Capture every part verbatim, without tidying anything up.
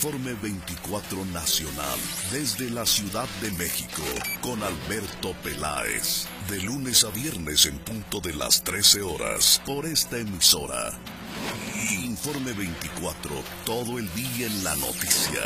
Informe veinticuatro Nacional, desde la Ciudad de México, con Alberto Peláez. De lunes a viernes en punto de las trece horas, por esta emisora. Informe veinticuatro, todo el día en la noticia.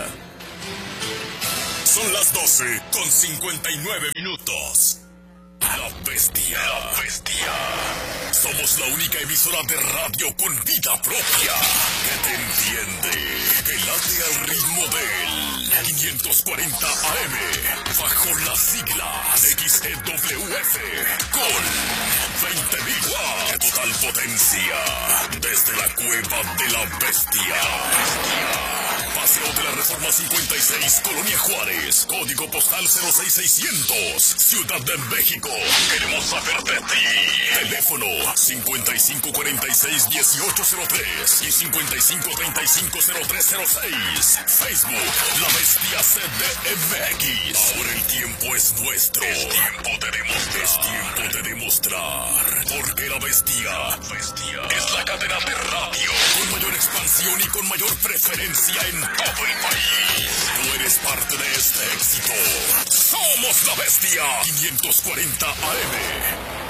Son las doce con cincuenta y nueve minutos. La Bestia. La Bestia. Somos la única emisora de radio con vida propia que te entiende, que late al ritmo del quinientos cuarenta A M, bajo las siglas X G W F, con veinte mil watts de total potencia, desde la cueva de la Bestia. Paseo de la Reforma cincuenta y seis, Colonia Juárez, código postal cero seis seiscientos, Ciudad de México. Queremos saber de ti. Teléfono cincuenta y cinco cuarenta y seis dieciocho cero tres y cincuenta y cinco treinta y cinco cero tres cero seis. Facebook, La Bestia C D M X. Ahora el tiempo es nuestro. Es tiempo de demostrar. Es tiempo de demostrar. Porque La Bestia, Bestia es la cadena de radio con mayor expansión y con mayor preferencia en todo el país. Tú eres parte de este éxito. Somos La Bestia. quinientos cuarenta A M.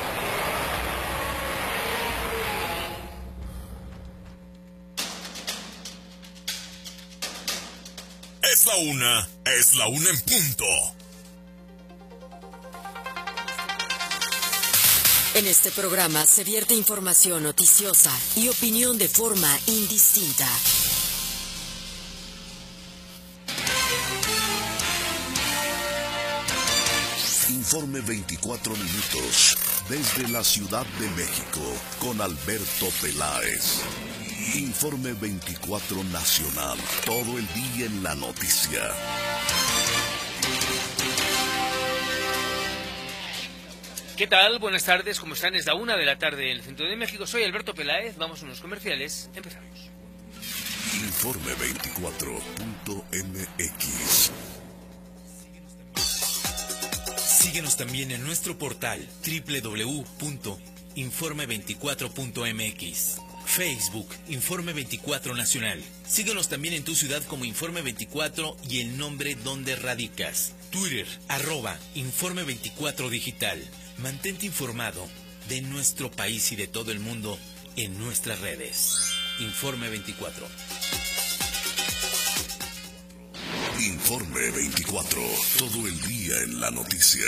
Es la una, es la una en punto. En este programa se vierte información noticiosa y opinión de forma indistinta. Informe veinticuatro minutos, desde la Ciudad de México, con Alberto Peláez. Informe veinticuatro Nacional, todo el día en la noticia. ¿Qué tal? Buenas tardes, ¿cómo están? Es la una de la tarde en el centro de México. Soy Alberto Peláez, vamos a unos comerciales, empezamos. Informe veinticuatro punto M X. Síguenos también en nuestro portal doble u doble u doble u punto informe veinticuatro punto M X. Facebook, Informe veinticuatro Nacional. Síguenos también en tu ciudad como Informe veinticuatro y el nombre donde radicas. Twitter, arroba Informe veinticuatro Digital. Mantente informado de nuestro país y de todo el mundo en nuestras redes. Informe veinticuatro. Informe veinticuatro, todo el día en la noticia.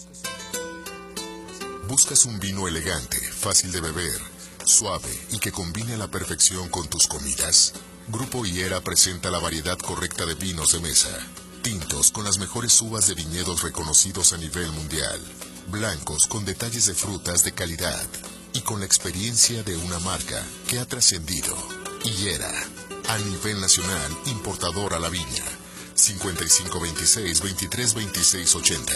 ¿Buscas un vino elegante, fácil de beber, suave y que combine a la perfección con tus comidas? Grupo Higuera presenta la variedad correcta de vinos de mesa. Tintos con las mejores uvas de viñedos reconocidos a nivel mundial. Blancos con detalles de frutas de calidad. Y con la experiencia de una marca que ha trascendido. Higuera, a nivel nacional, importador a la viña. cincuenta y cinco veintiséis veintitrés veintiséis ochenta.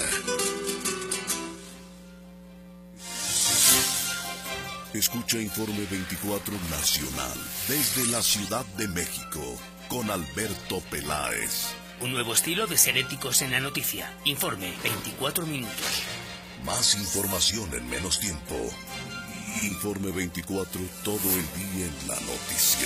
Escucha Informe veinticuatro Nacional, desde la Ciudad de México, con Alberto Peláez. Un nuevo estilo de ser éticos en la noticia. Informe veinticuatro minutos. Más información en menos tiempo. Informe veinticuatro, todo el día en la noticia.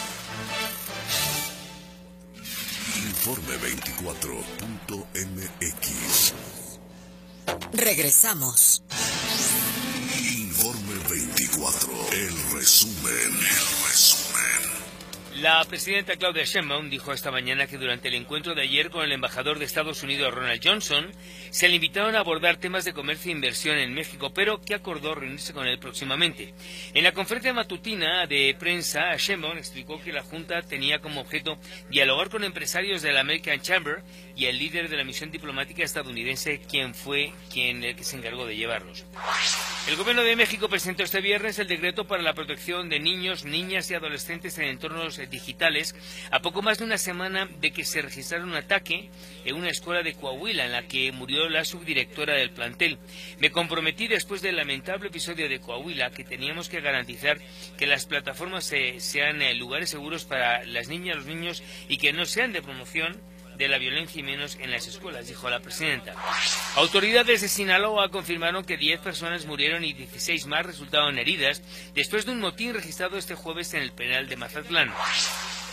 Informe veinticuatro punto M X. Regresamos. Informe veinticuatro, el resumen, el resumen. La presidenta Claudia Sheinbaum dijo esta mañana que durante el encuentro de ayer con el embajador de Estados Unidos, Ronald Johnson, se le invitaron a abordar temas de comercio e inversión en México, pero que acordó reunirse con él próximamente. En la conferencia matutina de prensa, Sheinbaum explicó que la Junta tenía como objeto dialogar con empresarios de la American Chamber y el líder de la misión diplomática estadounidense, quien fue quien el que se encargó de llevarlos. El Gobierno de México presentó este viernes el decreto para la protección de niños, niñas y adolescentes en entornos digitales, a poco más de una semana de que se registrara un ataque en una escuela de Coahuila en la que murió la subdirectora del plantel. Me comprometí después del lamentable episodio de Coahuila que teníamos que garantizar que las plataformas se, sean eh, lugares seguros para las niñas, los niños y que no sean de promoción de la violencia y menos en las escuelas, dijo la presidenta. Autoridades de Sinaloa confirmaron que diez personas murieron y dieciséis más resultaron heridas después de un motín registrado este jueves en el penal de Mazatlán.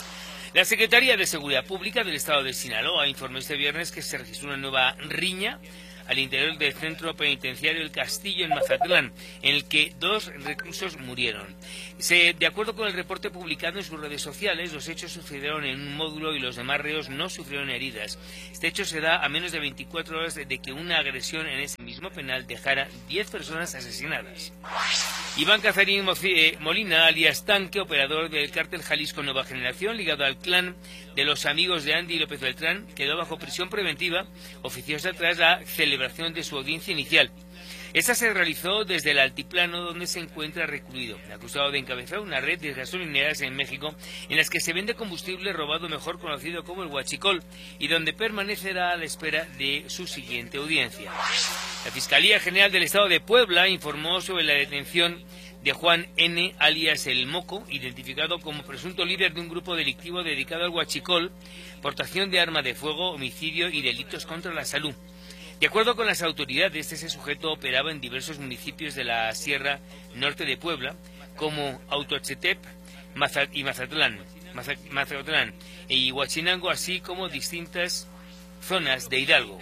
La Secretaría de Seguridad Pública del Estado de Sinaloa informó este viernes que se registró una nueva riña al interior del centro penitenciario El Castillo en Mazatlán, en el que dos reclusos murieron. Se, de acuerdo con el reporte publicado en sus redes sociales, los hechos sucedieron en un módulo y los demás reos no sufrieron heridas. Este hecho se da a menos de veinticuatro horas de que una agresión en ese mismo penal dejara diez personas asesinadas. Iván Cazarín Molina, alias Tanque, operador del cártel Jalisco Nueva Generación, ligado al clan de los amigos de Andy López Beltrán, quedó bajo prisión preventiva oficiosa tras la celebración de su audiencia inicial. Esta se realizó desde el altiplano donde se encuentra recluido, acusado de encabezar una red de gasolineras en México en las que se vende combustible robado, mejor conocido como el huachicol, y donde permanecerá a la espera de su siguiente audiencia. La Fiscalía General del Estado de Puebla informó sobre la detención de Juan N., alias El Moco, identificado como presunto líder de un grupo delictivo dedicado al huachicol, portación de arma de fuego, homicidio y delitos contra la salud. De acuerdo con las autoridades, este sujeto operaba en diversos municipios de la Sierra Norte de Puebla, como Autochetep y Mazatlán, Mazatlán y Huachinango, así como distintas zonas de Hidalgo.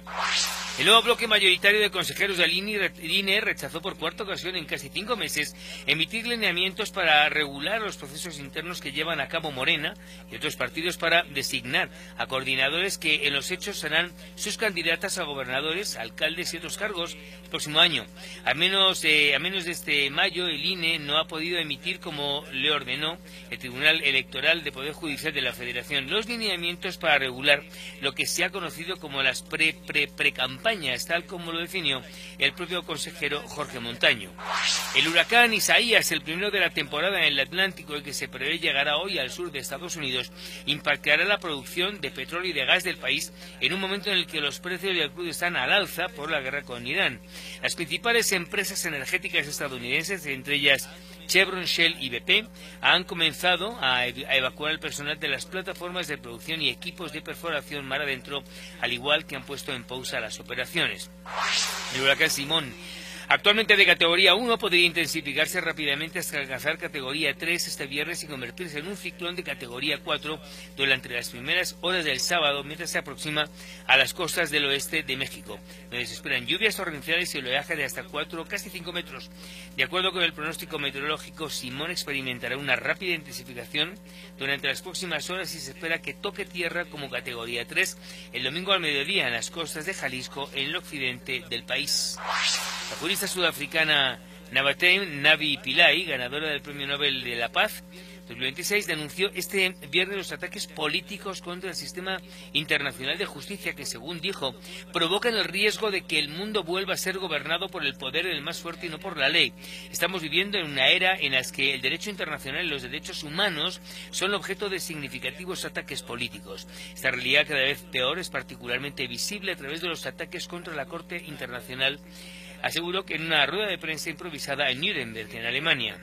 El nuevo bloque mayoritario de consejeros del I N E rechazó por cuarta ocasión en casi cinco meses emitir lineamientos para regular los procesos internos que llevan a cabo Morena y otros partidos para designar a coordinadores que en los hechos serán sus candidatas a gobernadores, alcaldes y otros cargos el próximo año. A menos, eh, a menos de este mayo, el I N E no ha podido emitir, como le ordenó el Tribunal Electoral de Poder Judicial de la Federación, los lineamientos para regular lo que se ha conocido como las pre-pre-pre-campañas, tal como lo definió el propio consejero Jorge Montaño. El huracán Isaías, el primero de la temporada en el Atlántico, el que se prevé llegará hoy al sur de Estados Unidos, impactará la producción de petróleo y de gas del país en un momento en el que los precios del crudo están al alza por la guerra con Irán. Las principales empresas energéticas estadounidenses, entre ellas Chevron, Shell y B P, han comenzado a evacuar el personal de las plataformas de producción y equipos de perforación mar adentro, al igual que han puesto en pausa las operaciones. El huracán Simón, actualmente de categoría uno, podría intensificarse rápidamente hasta alcanzar categoría tres este viernes y convertirse en un ciclón de categoría cuatro durante las primeras horas del sábado, mientras se aproxima a las costas del oeste de México, donde se esperan lluvias torrenciales y oleaje de hasta cuatro, casi cinco metros. De acuerdo con el pronóstico meteorológico, Simón experimentará una rápida intensificación durante las próximas horas y se espera que toque tierra como categoría tres el domingo al mediodía en las costas de Jalisco, en el occidente del país. La jurista sudafricana Nabatem Navi Pillay, ganadora del Premio Nobel de la Paz dos mil veintiséis, denunció este viernes los ataques políticos contra el sistema internacional de justicia que, según dijo, provocan el riesgo de que el mundo vuelva a ser gobernado por el poder del más fuerte y no por la ley. Estamos viviendo en una era en la que el derecho internacional y los derechos humanos son objeto de significativos ataques políticos. Esta realidad, cada vez peor, es particularmente visible a través de los ataques contra la Corte Internacional, aseguró que en una rueda de prensa improvisada en Nuremberg, en Alemania.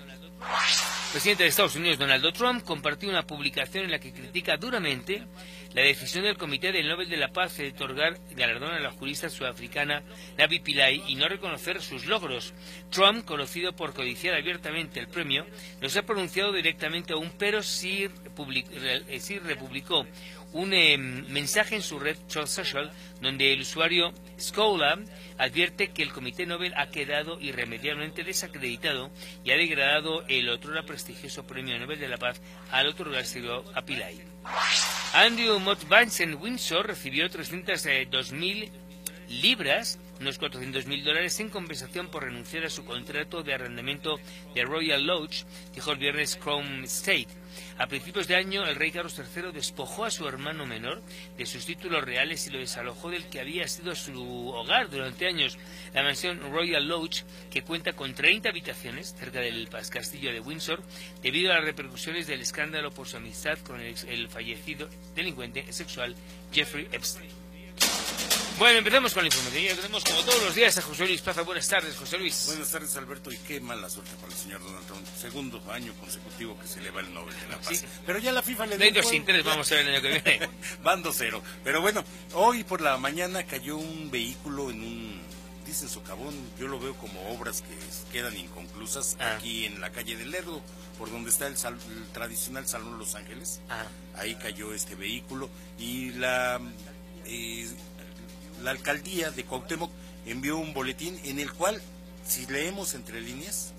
El presidente de Estados Unidos, Donald Trump, compartió una publicación en la que critica duramente la decisión del Comité del Nobel de la Paz de otorgar galardón a la jurista sudafricana Navi Pillay y no reconocer sus logros. Trump, conocido por codiciar abiertamente el premio, no se ha pronunciado directamente aún, pero sí, public, sí republicó un eh, mensaje en su red Truth Social, donde el usuario Scholar advierte que el Comité Nobel ha quedado irremediablemente desacreditado y ha degradado el otrora prestigioso Premio Nobel de la Paz al otorgárselo a Pillay. Andrew Mott Vance en Windsor recibió trescientas dos mil libras, unos cuatrocientos mil dólares, en compensación por renunciar a su contrato de arrendamiento de Royal Lodge, dijo el viernes Crown State. A principios de año, el rey Carlos tercero despojó a su hermano menor de sus títulos reales y lo desalojó del que había sido su hogar durante años, la mansión Royal Lodge, que cuenta con treinta habitaciones cerca del castillo de Windsor, debido a las repercusiones del escándalo por su amistad con el, el fallecido delincuente sexual Jeffrey Epstein. Bueno, empezamos con la información. Ya tenemos como todos los días a José Luis Plaza. Buenas tardes, José Luis. Buenas tardes, Alberto. Y qué mala suerte para el señor Donald Trump. Segundo año consecutivo que se le va el Nobel de la Paz. Sí. Pero ya la FIFA le dio. No hay dos sin tres, vamos a ver el año que viene. Van dos cero. Pero bueno, hoy por la mañana cayó un vehículo en un... dicen socavón, yo lo veo como obras que quedan inconclusas ah. aquí en la calle del Lerdo, por donde está el, sal, el tradicional Salón Los Ángeles. Ah. Ahí cayó este vehículo y la, eh, la alcaldía de Cuauhtémoc envió un boletín en el cual, si leemos entre líneas,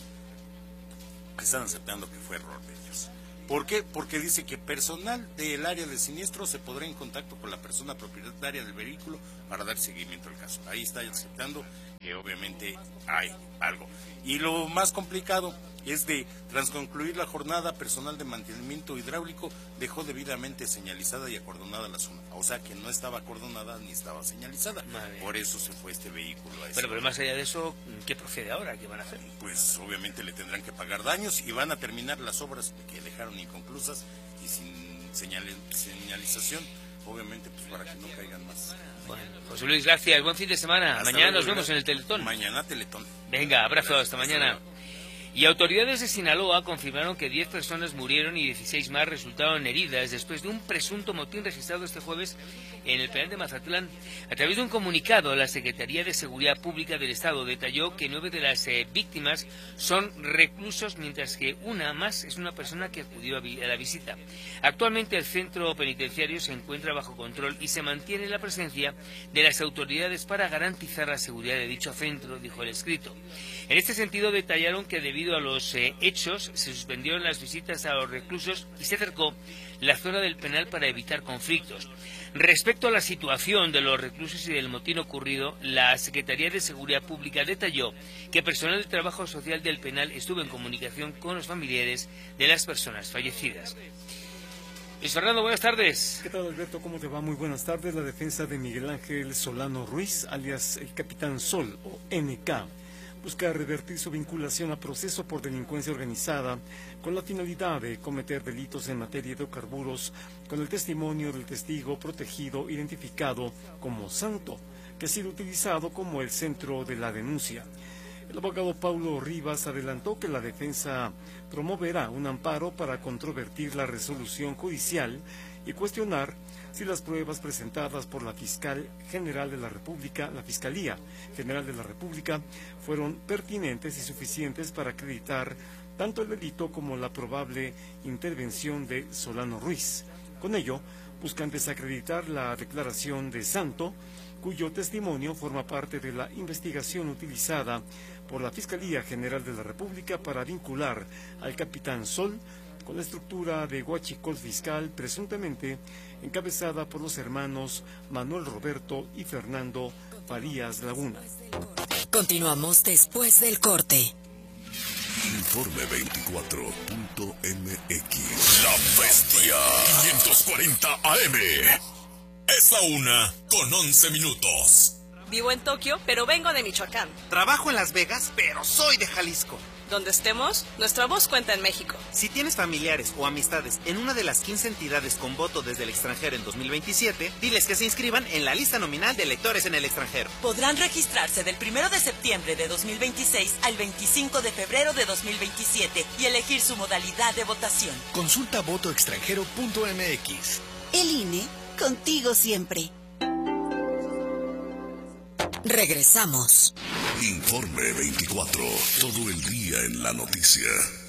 están aceptando que fue error de ellos. ¿Por qué? Porque dice que personal del área de siniestro se podrá en contacto con la persona propietaria del vehículo para dar seguimiento al caso. Ahí está aceptando que obviamente hay algo. Y lo más complicado es de, tras concluir la jornada, personal de mantenimiento hidráulico dejó debidamente señalizada y acordonada la zona. O sea que no estaba acordonada ni estaba señalizada. Madre. Por eso se fue este vehículo a ese Pero, pero más allá de eso, ¿qué procede ahora? ¿Qué van a hacer? Pues obviamente le tendrán que pagar daños y van a terminar las obras que dejaron inconclusas y sin señal, señalización, obviamente pues para que no caigan más. Bueno, José Luis, gracias, buen fin de semana. Hasta mañana luego, nos vemos en el Teletón. Mañana Teletón. Venga, abrazo, hasta mañana. Y autoridades de Sinaloa confirmaron que diez personas murieron y dieciséis más resultaron heridas después de un presunto motín registrado este jueves en el penal de Mazatlán. A través de un comunicado, la Secretaría de Seguridad Pública del Estado detalló que nueve de las eh, víctimas son reclusos, mientras que una más es una persona que acudió a, vi a la visita. Actualmente el centro penitenciario se encuentra bajo control y se mantiene la presencia de las autoridades para garantizar la seguridad de dicho centro, dijo el escrito. En este sentido, detallaron que debido a los eh, hechos se suspendieron las visitas a los reclusos y se cercó la zona del penal para evitar conflictos. Respecto a la situación de los reclusos y del motín ocurrido, la Secretaría de Seguridad Pública detalló que personal de trabajo social del penal estuvo en comunicación con los familiares de las personas fallecidas. Luis Fernando, buenas tardes. ¿Qué tal, Alberto? ¿Cómo te va? Muy buenas tardes. La defensa de Miguel Ángel Solano Ruiz, alias el Capitán Sol o N K, busca revertir su vinculación a proceso por delincuencia organizada con la finalidad de cometer delitos en materia de hidrocarburos con el testimonio del testigo protegido identificado como Santo, que ha sido utilizado como el centro de la denuncia. El abogado Paulo Rivas adelantó que la defensa promoverá un amparo para controvertir la resolución judicial y cuestionar si las pruebas presentadas por la Fiscal General de la República, la Fiscalía General de la República, fueron pertinentes y suficientes para acreditar tanto el delito como la probable intervención de Solano Ruiz. Con ello, buscan desacreditar la declaración de Santo, cuyo testimonio forma parte de la investigación utilizada por la Fiscalía General de la República para vincular al Capitán Sol con la estructura de huachicol fiscal presuntamente encabezada por los hermanos Manuel Roberto y Fernando Farías Laguna. Continuamos después del corte. Informe veinticuatro punto m x. La Bestia quinientos cuarenta A M. Es la una con once minutos. Vivo en Tokio, pero vengo de Michoacán. Trabajo en Las Vegas, pero soy de Jalisco. Donde estemos, nuestra voz cuenta en México. Si tienes familiares o amistades en una de las quince entidades con voto desde el extranjero en dos mil veintisiete, diles que se inscriban en la lista nominal de electores en el extranjero. Podrán registrarse del primero de septiembre de dos mil veintiséis al veinticinco de febrero de dos mil veintisiete y elegir su modalidad de votación. Consulta voto extranjero punto m x. El I N E, contigo siempre. Regresamos. Informe veinticuatro. Todo el día en la noticia.